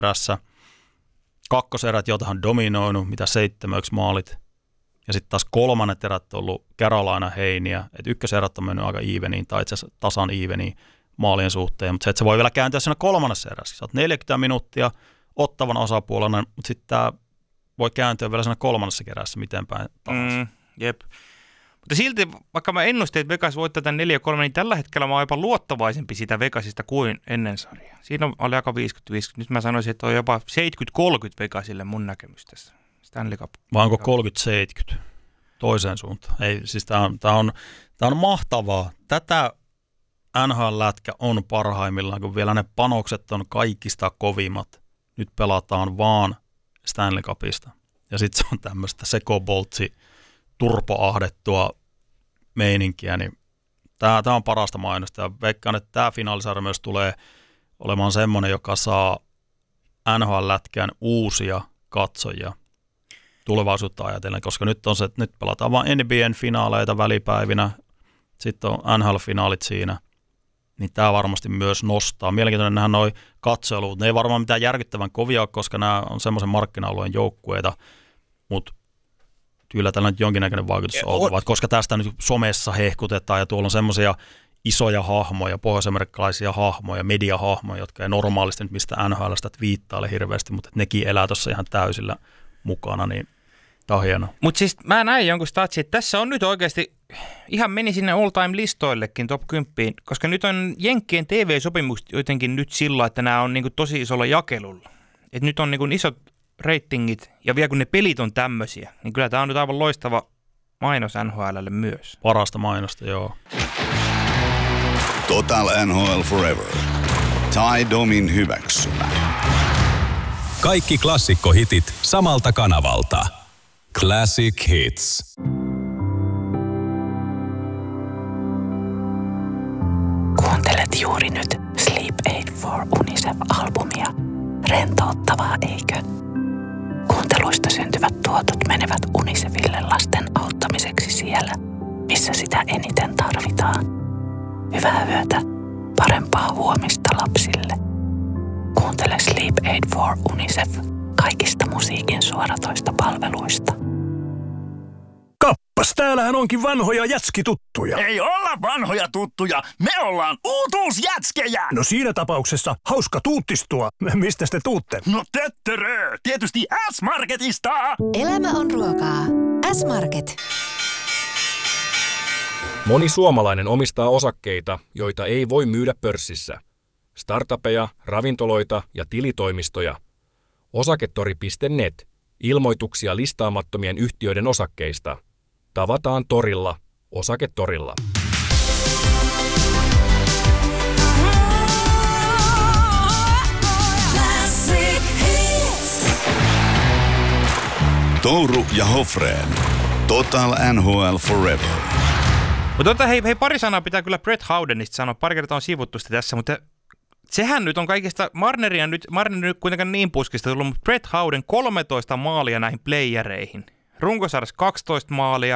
erässä. Kakkoserät, joita hän dominoinut, mitä 7 maalit. Ja sitten taas kolmannet erät on ollut Carolina Heiniä. Että ykköserät on mennyt aika eveniin, tai itse asiassa tasan eveniin maalien suhteen. Mutta se voi vielä kääntyä siinä kolmannessa erässä. Sä oot 40 minuuttia ottavan osapuolena, mutta sitten tämä voi kääntyä vielä siinä kolmannessa erässä miten päin tahansa. Jep. Mutta silti, vaikka mä ennustin, että Vegas voittaa tämän 4-3, niin tällä hetkellä mä oon jopa luottavaisempi sitä Vegasista kuin ennen sarjaa. Siinä oli aika 50-50. Nyt mä sanoisin, että on jopa 70-30 Vegasille mun näkemys tässä Stanley Cup. Vai onko 30-70 toiseen suuntaan? Ei, siis tää on mahtavaa. Tätä NHL-lätkä on parhaimmillaan, kun vielä ne panokset on kaikista kovimmat. Nyt pelataan vaan Stanley Cupista. Ja sitten se on tämmöistä sekoboltsi turpoahdettua meininkiä, niin tämä on parasta mainosta. Ja veikkaan, että tämä finaalisarja myös tulee olemaan semmoinen, joka saa NHL-lätkään uusia katsojia tulevaisuutta ajatellen, koska nyt on se, että nyt pelataan vain NBA:n finaaleita välipäivinä, sitten on NHL-finaalit siinä, niin tämä varmasti myös nostaa. Mielenkiintoinen nähdä noi katseluvut. Ne ei varmaan mitään järkyttävän kovia, koska nämä on semmoisen markkina-alueen joukkueita, mutta kyllä tällä nyt jonkinnäköinen vaikutus on oltava, koska tästä nyt somessa hehkutetaan ja tuolla on semmoisia isoja hahmoja, pohjois-amerikkalaisia hahmoja, mediahahmoja, jotka ei normaalisti nyt mistä NHL:stä twiittaile hirveästi, mutta nekin elää tuossa ihan täysillä mukana, niin tämä on hienoa. Mutta siis mä näin jonkun statsin, että tässä on nyt oikeasti, ihan meni sinne all-time-listoillekin top 10, koska nyt on Jenkkien TV-sopimukset jotenkin nyt sillä, että nämä on niinku tosi isolla jakelulla. Et nyt on niinku isot ratingit, ja vielä kun ne pelit on tämmöisiä, niin kyllä tämä on nyt aivan loistava mainos NHL:lle myös. Parasta mainosta, joo. Total NHL Forever. Ty Domin hyväksymä. Kaikki klassikkohitit samalta kanavalta. Classic Hits. Kuuntelet juuri nyt Sleep Aid for UNICEF-albumia. Rentouttavaa, eikö? Kuunteluista syntyvät tuotot menevät UNICEFille lasten auttamiseksi siellä, missä sitä eniten tarvitaan. Hyvää yötä, parempaa huomista lapsille. Kuuntele Sleep Aid for UNICEF kaikista musiikin suoratoista palveluista. Kappas, täällähän onkin vanhoja jätskituttuja. Ei olla vanhoja tuttuja, me ollaan uutuusjätskejä! No siinä tapauksessa hauska tuuttistua. Mistä te tuutte? No töttörö, tietysti S-Marketista! Elämä on ruokaa. S-Market. Moni suomalainen omistaa osakkeita, joita ei voi myydä pörssissä. Startupeja, ravintoloita ja tilitoimistoja. Osaketori.net. Ilmoituksia listaamattomien yhtiöiden osakkeista. Tavataan torilla. Osaketorilla. Touru ja Hofreen. Total NHL Forever. Mutta hei, pari sanaa pitää kyllä Brett Howdenista sanoa. Pari kertaa on sivuttu sitä tässä, mutta sehän nyt on kaikista, Marner nyt kuitenkaan niin puskista tullut, mutta Brett Howden 13 maalia näihin playereihin. Runkosarjassa 12 maalia,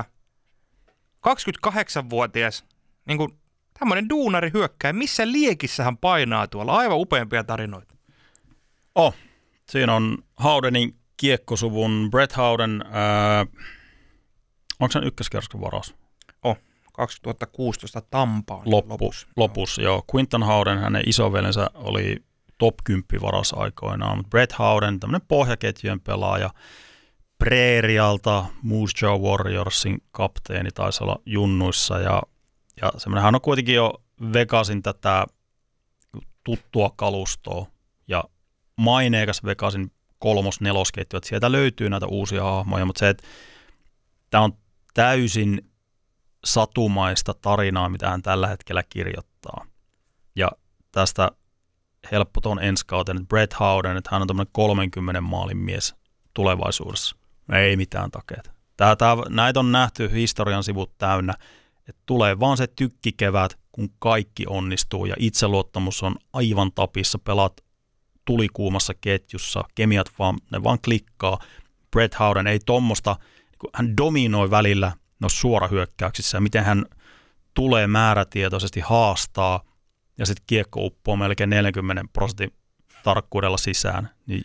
28-vuotias, niin kuin tämmöinen duunari hyökkää. Missä liekissä hän painaa tuolla? Aivan upeampia tarinoita. Siinä on Howdenin kiekkosuvun Brett Howden, onko se ykköskerroksen varaus? 2016 Tampaan lopussa, joo. Quinton Howden, hänen isoveljensä oli top 10 varas aikoinaan, mutta Brett Howden, tämmöinen pohjaketjujen pelaaja, Prairialta, Moose Jaw Warriorsin kapteeni taisi olla junnuissa, ja semmoinen, hän on kuitenkin jo Vegasin tätä tuttua kalustoa, ja maineikas Vegasin 3-4-ketju, että sieltä löytyy näitä uusia hahmoja, mutta se, että tämä on täysin satumaista tarinaa, mitä hän tällä hetkellä kirjoittaa. Ja tästä helppo tuon ensi kauten, että Brett Howden, että hän on tämmöinen 30 maalin mies tulevaisuudessa. Ei mitään takeita. Näitä on nähty historian sivut täynnä, että tulee vaan se tykkikevät, kun kaikki onnistuu ja itseluottamus on aivan tapissa, pelaat tulikuumassa ketjussa, kemiat ne vaan klikkaa. Brett Howden ei tommosta, hän dominoi välillä suorahyökkäyksissä ja miten hän tulee määrätietoisesti haastaa ja sitten kiekko uppoo melkein 40% tarkkuudella sisään, niin